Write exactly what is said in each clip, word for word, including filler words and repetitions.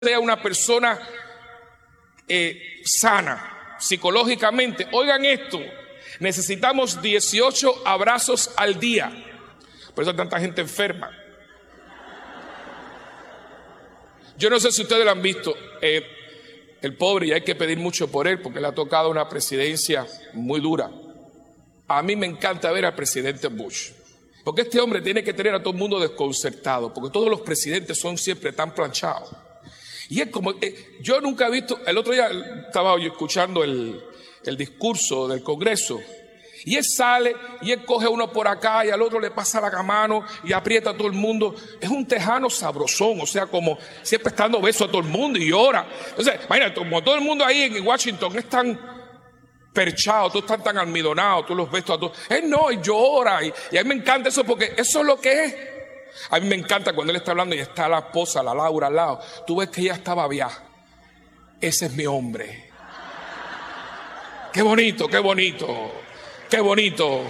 sea una persona eh, sana psicológicamente, oigan esto, necesitamos dieciocho abrazos al día. Por eso hay tanta gente enferma. Yo no sé si ustedes lo han visto, eh, el pobre, y hay que pedir mucho por él porque le ha tocado una presidencia muy dura. A mí me encanta ver al presidente Bush, porque este hombre tiene que tener a todo el mundo desconcertado, porque todos los presidentes son siempre tan planchados. Y es como, eh, yo nunca he visto, el otro día estaba yo escuchando el, el discurso del Congreso, y él sale y él coge uno por acá y al otro le pasa la mano y aprieta a todo el mundo. Es un tejano sabrosón, o sea, como siempre está dando besos a todo el mundo y llora. Entonces, imagínate, como todo el mundo ahí en Washington es tan perchado, todos están tan almidonados, tú los ves a todos. Él no, él llora y, y a mí me encanta eso porque eso es lo que es. A mí me encanta cuando él está hablando y está la esposa, la Laura, al lado. Tú ves que ella estaba viaja. Ese es mi hombre. Qué bonito, qué bonito, qué bonito.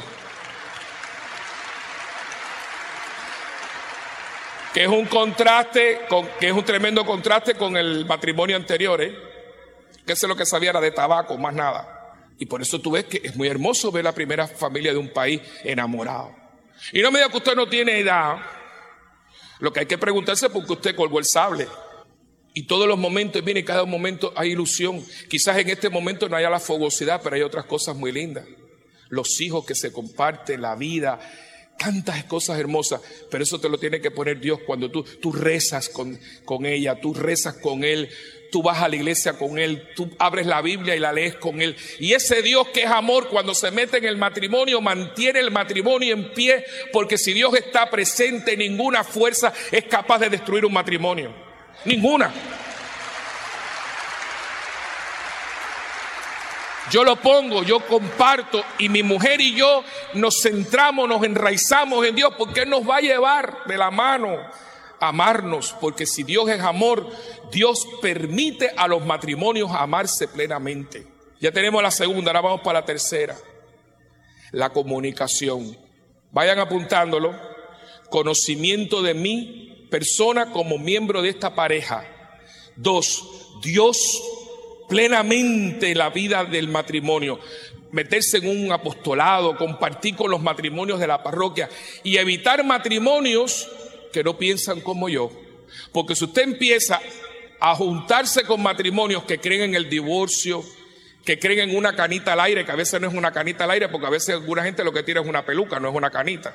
Que es un contraste, con, que es un tremendo contraste con el matrimonio anterior, ¿eh? Que eso es lo que sabía era de tabaco, más nada. Y por eso tú ves que es muy hermoso ver la primera familia de un país enamorado. Y no me diga que usted no tiene edad. Lo que hay que preguntarse es por qué usted colgó el sable. Y todos los momentos, mire, cada momento hay ilusión. Quizás en este momento no haya la fogosidad, pero hay otras cosas muy lindas. Los hijos que se comparten, la vida, tantas cosas hermosas. Pero eso te lo tiene que poner Dios cuando tú, tú rezas con, con ella, tú rezas con Él. Tú vas a la iglesia con Él, tú abres la Biblia y la lees con Él. Y ese Dios que es amor, cuando se mete en el matrimonio, mantiene el matrimonio en pie, porque si Dios está presente, ninguna fuerza es capaz de destruir un matrimonio. Ninguna. Yo lo pongo, yo comparto, y mi mujer y yo nos centramos, nos enraizamos en Dios, porque Él nos va a llevar de la mano a amarnos, porque si Dios es amor, Dios permite a los matrimonios amarse plenamente. Ya tenemos la segunda, ahora vamos para la tercera. La comunicación. Vayan apuntándolo. Conocimiento de mi persona como miembro de esta pareja. Dos, Dios plenamente en la vida del matrimonio. Meterse en un apostolado, compartir con los matrimonios de la parroquia y evitar matrimonios que no piensan como yo. Porque si usted empieza a juntarse con matrimonios que creen en el divorcio, que creen en una canita al aire, que a veces no es una canita al aire, porque a veces alguna gente lo que tira es una peluca, no es una canita.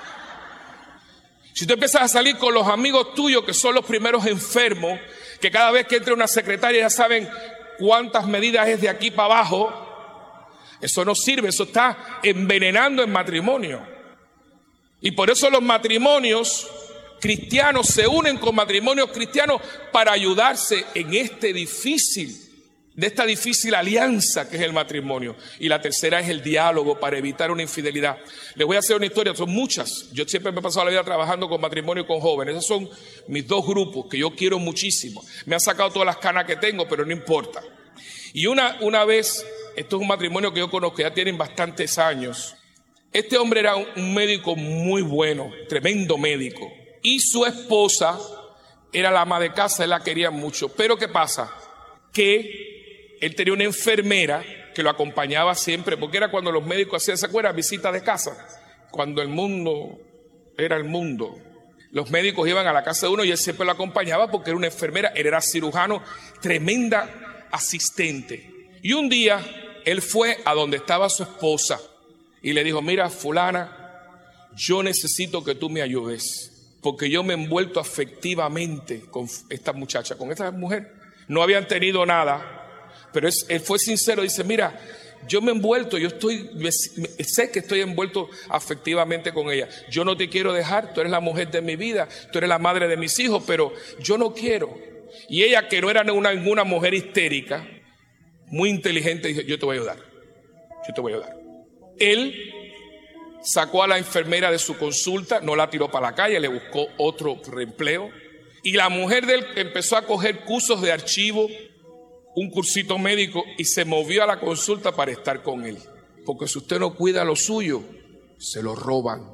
Si tú empiezas a salir con los amigos tuyos que son los primeros enfermos, que cada vez que entre una secretaria ya saben cuántas medidas es de aquí para abajo, eso no sirve, eso está envenenando el matrimonio. Y por eso los matrimonios cristianos se unen con matrimonios cristianos para ayudarse en este difícil, de esta difícil alianza que es el matrimonio. Y la tercera es el diálogo para evitar una infidelidad. Les voy a hacer una historia, son muchas. Yo siempre me he pasado la vida trabajando con matrimonio y con jóvenes. Esos son mis dos grupos que yo quiero muchísimo. Me han sacado todas las canas que tengo, pero no importa. Y una, una vez, esto es un matrimonio que yo conozco, ya tienen bastantes años. Este hombre era un, un médico muy bueno, tremendo médico. Y su esposa era la ama de casa, él la quería mucho. Pero ¿qué pasa? Que él tenía una enfermera que lo acompañaba siempre, porque era cuando los médicos hacían, ¿se acuerdan? Visitas de casa. Cuando el mundo era el mundo. Los médicos iban a la casa de uno y él siempre lo acompañaba porque era una enfermera, él era cirujano, tremenda asistente. Y un día él fue a donde estaba su esposa y le dijo, mira, fulana, yo necesito que tú me ayudes. Porque yo me he envuelto afectivamente con esta muchacha, con esta mujer. No habían tenido nada, pero es, él fue sincero, dice, mira, yo me he envuelto, yo estoy, sé que estoy envuelto afectivamente con ella. Yo no te quiero dejar, tú eres la mujer de mi vida, tú eres la madre de mis hijos, pero yo no quiero. Y ella, que no era una, ninguna mujer histérica, muy inteligente, dijo, yo te voy a ayudar, yo te voy a ayudar. Él sacó a la enfermera de su consulta, no la tiró para la calle, le buscó otro reempleo. Y la mujer de él empezó a coger cursos de archivo, un cursito médico, y se movió a la consulta para estar con él. Porque si usted no cuida lo suyo, se lo roban.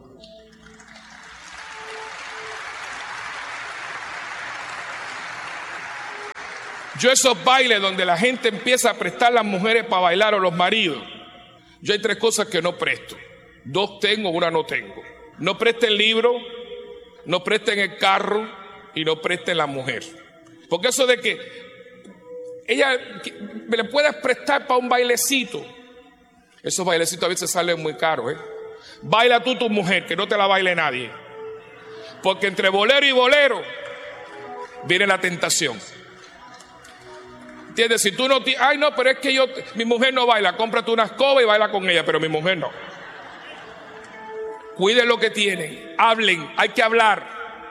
Yo esos bailes donde la gente empieza a prestar las mujeres para bailar o los maridos, yo hay tres cosas que no presto. Dos tengo, una no tengo. No presten libro, no presten el carro y no presten la mujer. Porque eso de que ella me le puedas prestar para un bailecito, esos bailecitos a veces salen muy caros, ¿eh? Baila tú tu mujer, que no te la baile nadie. Porque entre bolero y bolero viene la tentación. ¿Entiendes? Si tú no te... Ay, no, pero es que yo... Mi mujer no baila. Cómprate una escoba y baila con ella, pero mi mujer no. Cuiden lo que tienen. Hablen. Hay que hablar.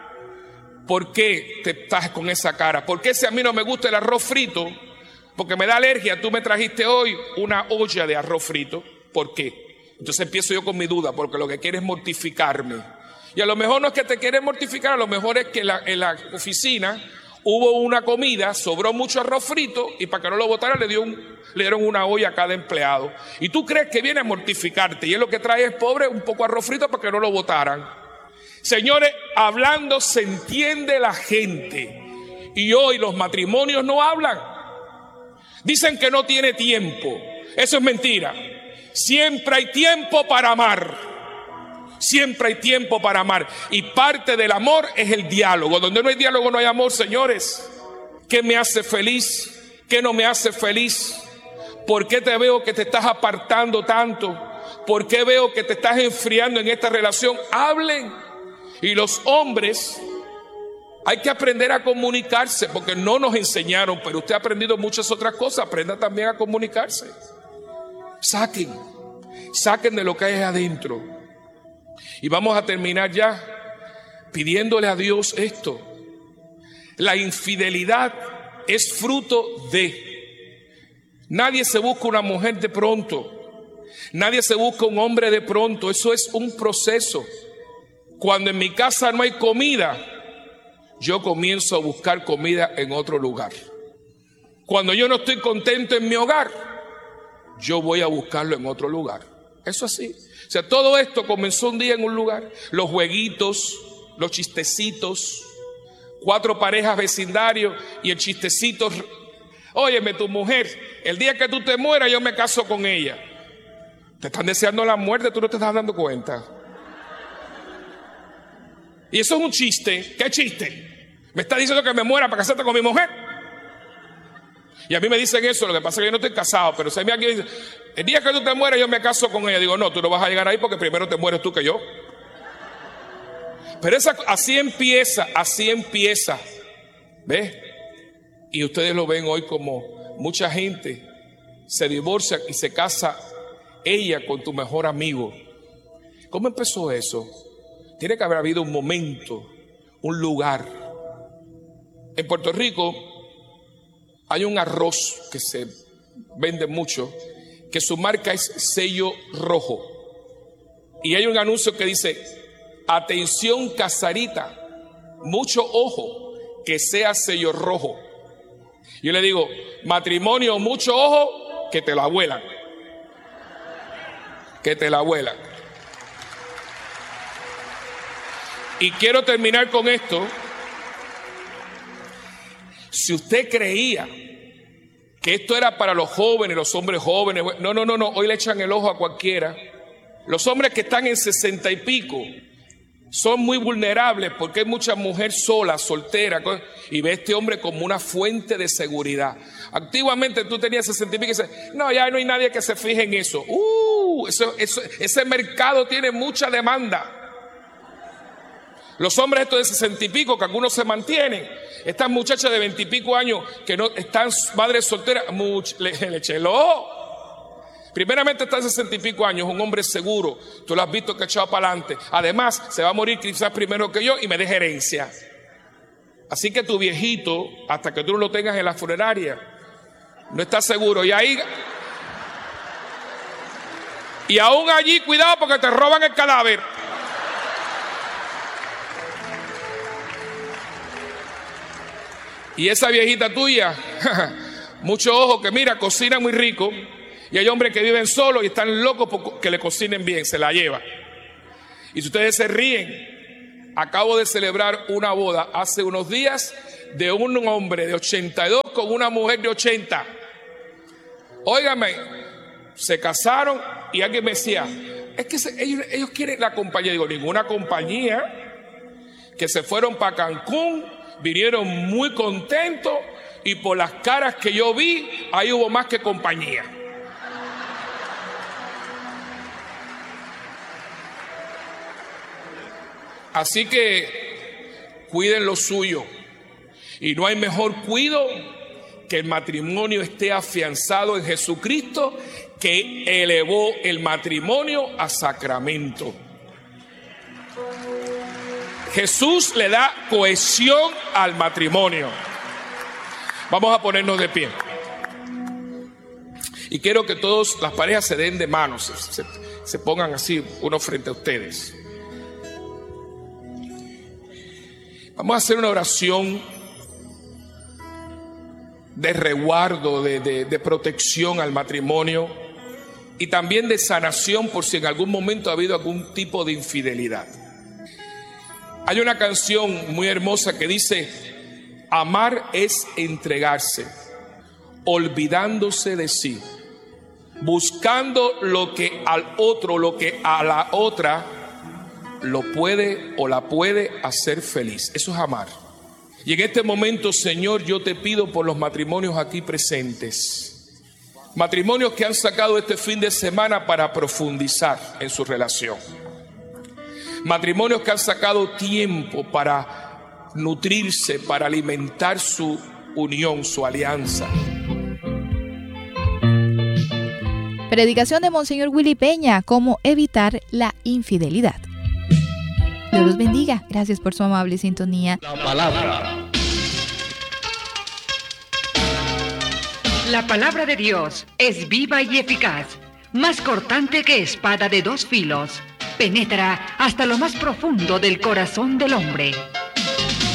¿Por qué te estás con esa cara? ¿Por qué si a mí no me gusta el arroz frito? Porque me da alergia. Tú me trajiste hoy una olla de arroz frito. ¿Por qué? Entonces empiezo yo con mi duda, porque lo que quiere es mortificarme. Y a lo mejor no es que te quieres mortificar, a lo mejor es que la, en la oficina hubo una comida, sobró mucho arroz frito y para que no lo botaran le, dio un, le dieron una olla a cada empleado. Y tú crees que viene a mortificarte y él lo que trae es, pobre, un poco arroz frito para que no lo botaran. Señores, hablando se entiende la gente. Y hoy los matrimonios no hablan. Dicen que no tiene tiempo. Eso es mentira. Siempre hay tiempo para amar. Siempre hay tiempo para amar. Y parte del amor es el diálogo. Donde no hay diálogo no hay amor, señores. ¿Qué me hace feliz? ¿Qué no me hace feliz? ¿Por qué te veo que te estás apartando tanto? ¿Por qué veo que te estás enfriando en esta relación? Hablen. Y los hombres, hay que aprender a comunicarse, porque no nos enseñaron, pero usted ha aprendido muchas otras cosas. Aprenda también a comunicarse. Saquen, saquen de lo que hay adentro. Y vamos a terminar ya pidiéndole a Dios esto. La infidelidad es fruto de... Nadie se busca una mujer de pronto. Nadie se busca un hombre de pronto. Eso es un proceso. Cuando en mi casa no hay comida, yo comienzo a buscar comida en otro lugar. Cuando yo no estoy contento en mi hogar, yo voy a buscarlo en otro lugar. Eso así. O sea, todo esto comenzó un día en un lugar. Los jueguitos, los chistecitos, cuatro parejas vecindarios y el chistecito. Óyeme, tu mujer, el día que tú te mueras yo me caso con ella. Te están deseando la muerte, tú no te estás dando cuenta. Y eso es un chiste. ¿Qué chiste? Me está diciendo que me muera para casarte con mi mujer. Y a mí me dicen eso, lo que pasa es que yo no estoy casado, pero si a mí alguien dice, el día que tú te mueras yo me caso con ella, digo, no, tú no vas a llegar ahí porque primero te mueres tú que yo. Pero esa, así empieza, así empieza. ¿Ves? Y ustedes lo ven hoy como mucha gente se divorcia y se casa ella con tu mejor amigo. ¿Cómo empezó eso? Tiene que haber habido un momento, un lugar. En Puerto Rico hay un arroz que se vende mucho, que su marca es Sello Rojo. Y hay un anuncio que dice, atención casarita, mucho ojo, que sea sello rojo. Yo le digo, matrimonio, mucho ojo, que te la vuelan. Que te la vuelan. Y quiero terminar con esto. Si usted creía que esto era para los jóvenes, los hombres jóvenes, no, no, no, no, hoy le echan el ojo a cualquiera. Los hombres que están en sesenta y pico son muy vulnerables porque hay mucha mujer sola, soltera, y ve a este hombre como una fuente de seguridad. Antiguamente tú tenías sesenta y pico y dices, no, ya no hay nadie que se fije en eso. Uh, eso, eso, ese mercado tiene mucha demanda. Los hombres estos de sesenta y pico, que algunos se mantienen, estas muchachas de veinte y pico años que no están madres solteras, much, le, le echeló. Primeramente está en sesenta y pico años, un hombre seguro. Tú lo has visto que ha echado para adelante. Además, se va a morir quizás primero que yo y me deja herencia. Así que tu viejito, hasta que tú no lo tengas en la funeraria, no está seguro. Y ahí, y aún allí, cuidado porque te roban el cadáver. Y esa viejita tuya, mucho ojo que mira, cocina muy rico. Y hay hombres que viven solos y están locos porque le cocinen bien, se la lleva. Y si ustedes se ríen, acabo de celebrar una boda hace unos días de un hombre de ochenta y dos con una mujer de ochenta. Óigame, se casaron y alguien me decía, es que se, ellos, ellos quieren la compañía. Digo, ninguna compañía, que se fueron para Cancún, vinieron muy contentos y por las caras que yo vi, ahí hubo más que compañía. Así que cuiden lo suyo. Y no hay mejor cuido que el matrimonio esté afianzado en Jesucristo, que elevó el matrimonio a sacramento. Jesús le da cohesión al matrimonio. Vamos a ponernos de pie. Y quiero que todas las parejas se den de manos, se, se, se pongan así uno frente a ustedes. Vamos a hacer una oración de resguardo, de, de, de protección al matrimonio y también de sanación por si en algún momento ha habido algún tipo de infidelidad. Hay una canción muy hermosa que dice: amar es entregarse, olvidándose de sí, buscando lo que al otro, lo que a la otra lo puede o la puede hacer feliz. Eso es amar. Y en este momento, Señor, yo te pido por los matrimonios aquí presentes, matrimonios que han sacado este fin de semana para profundizar en su relación, matrimonios que han sacado tiempo para nutrirse, para alimentar su unión, su alianza. Predicación de Monseñor Willy Peña: cómo evitar la infidelidad. Dios los bendiga. Gracias por su amable sintonía. La palabra. La palabra de Dios es viva y eficaz, más cortante que espada de dos filos. Penetra hasta lo más profundo del corazón del hombre